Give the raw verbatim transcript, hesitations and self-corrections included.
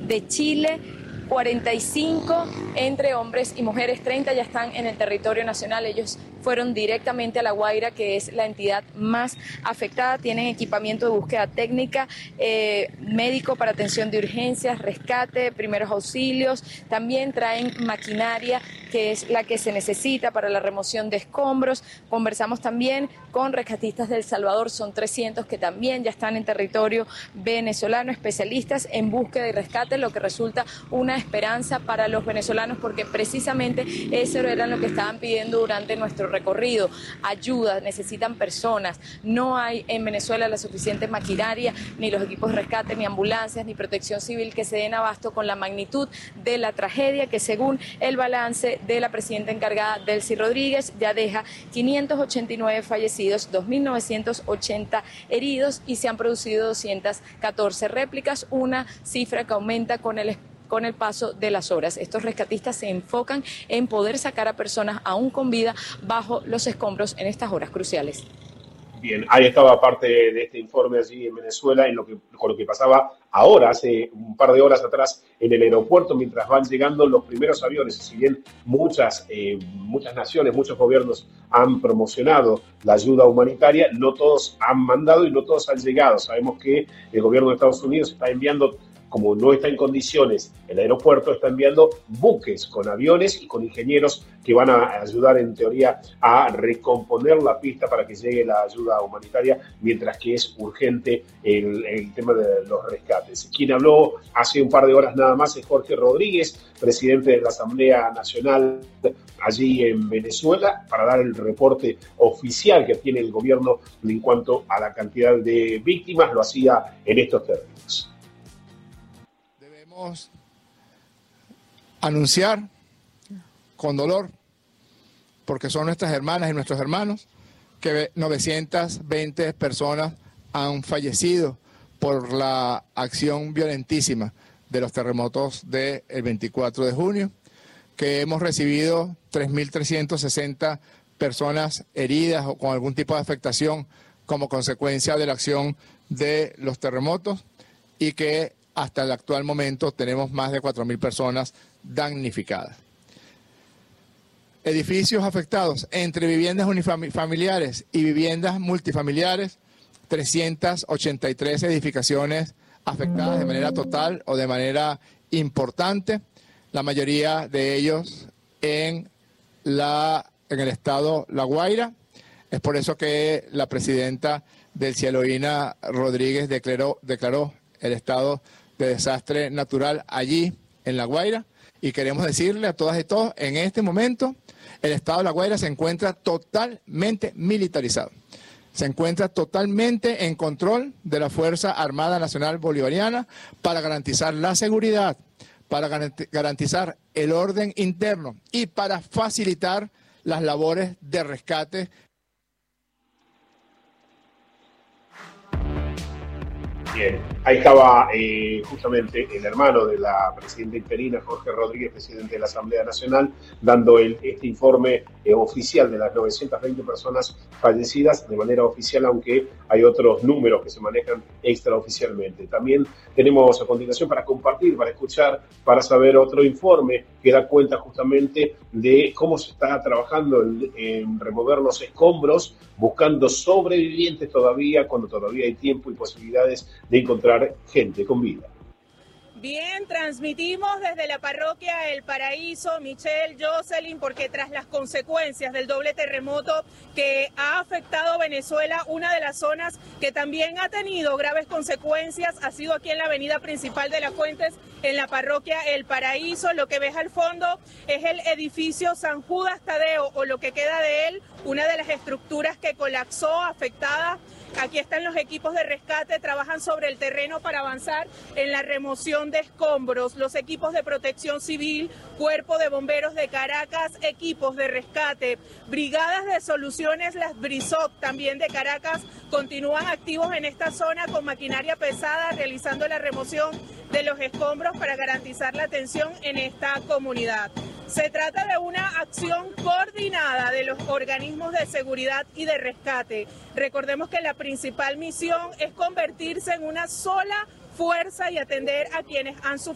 de Chile, cuarenta y cinco entre hombres y mujeres, treinta ya están en el territorio nacional. Ellos fueron directamente a La Guaira, que es la entidad más afectada. Tienen equipamiento de búsqueda técnica, eh, médico para atención de urgencias, rescate, primeros auxilios. También traen maquinaria, que es la que se necesita para la remoción de escombros. Conversamos también con rescatistas de El Salvador, son trescientos que también ya están en territorio venezolano, especialistas en búsqueda y rescate, lo que resulta una esperanza para los venezolanos, porque precisamente eso era lo que estaban pidiendo durante nuestro recorrido: ayuda, necesitan personas. No hay en Venezuela la suficiente maquinaria, ni los equipos de rescate, ni ambulancias, ni protección civil que se den abasto con la magnitud de la tragedia, que según el balance de la presidenta encargada, Delcy Rodríguez, ya deja quinientos ochenta y nueve fallecidos, dos mil novecientos ochenta heridos, y se han producido doscientas catorce réplicas, una cifra que aumenta con el con el paso de las horas. Estos rescatistas se enfocan en poder sacar a personas aún con vida bajo los escombros en estas horas cruciales. Bien, ahí estaba parte de este informe allí en Venezuela, en lo que, con lo que pasaba ahora, hace un par de horas atrás, en el aeropuerto, mientras van llegando los primeros aviones. Y si bien muchas, eh, muchas naciones, muchos gobiernos han promocionado la ayuda humanitaria, no todos han mandado y no todos han llegado. Sabemos que el gobierno de Estados Unidos está enviando, como no está en condiciones el aeropuerto, está enviando buques con aviones y con ingenieros que van a ayudar, en teoría, a recomponer la pista para que llegue la ayuda humanitaria, mientras que es urgente el, el tema de los rescates. Quien habló hace un par de horas nada más es Jorge Rodríguez, presidente de la Asamblea Nacional allí en Venezuela, para dar el reporte oficial que tiene el gobierno en cuanto a la cantidad de víctimas. Lo hacía en estos términos. Debemos anunciar con dolor, porque son nuestras hermanas y nuestros hermanos, que novecientas veinte personas han fallecido por la acción violentísima de los terremotos del veinticuatro de junio, que hemos recibido tres mil trescientas sesenta personas heridas o con algún tipo de afectación como consecuencia de la acción de los terremotos, y que hasta el actual momento tenemos más de cuatro mil personas damnificadas. Edificios afectados, entre viviendas unifamiliares y viviendas multifamiliares, trescientas ochenta y tres edificaciones afectadas de manera total o de manera importante, la mayoría de ellos en, la, en el estado La Guaira. Es por eso que la presidenta Delcy Rodríguez declaró, declaró el estado de desastre natural allí en La Guaira, y queremos decirle a todas y todos, en este momento el estado de La Guaira se encuentra totalmente militarizado, se encuentra totalmente en control de la Fuerza Armada Nacional Bolivariana para garantizar la seguridad, para garantizar el orden interno y para facilitar las labores de rescate. Bien, ahí estaba eh, justamente el hermano de la presidenta interina, Jorge Rodríguez, presidente de la Asamblea Nacional, dando el, este informe eh, oficial de las novecientas veinte personas fallecidas de manera oficial, aunque hay otros números que se manejan extraoficialmente. También tenemos a continuación para compartir, para escuchar, para saber otro informe que da cuenta justamente de cómo se está trabajando en, en remover los escombros, buscando sobrevivientes todavía, cuando todavía hay tiempo y posibilidades de encontrar gente con vida. Bien, transmitimos desde la parroquia El Paraíso, Michelle, Jocelyn, porque tras las consecuencias del doble terremoto que ha afectado a Venezuela, una de las zonas que también ha tenido graves consecuencias ha sido aquí en la avenida principal de Las Fuentes, en la parroquia El Paraíso. Lo que ves al fondo es el edificio San Judas Tadeo, o lo que queda de él, una de las estructuras que colapsó, afectada. Aquí están los equipos de rescate, trabajan sobre el terreno para avanzar en la remoción de escombros. Los equipos de protección civil, Cuerpo de Bomberos de Caracas, equipos de rescate, brigadas de soluciones, las BRISOC también de Caracas, continúan activos en esta zona con maquinaria pesada, realizando la remoción de los escombros para garantizar la atención en esta comunidad. Se trata de una acción coordinada de los organismos de seguridad y de rescate. Recordemos que la principal misión es convertirse en una sola fuerza y atender a quienes han sufrido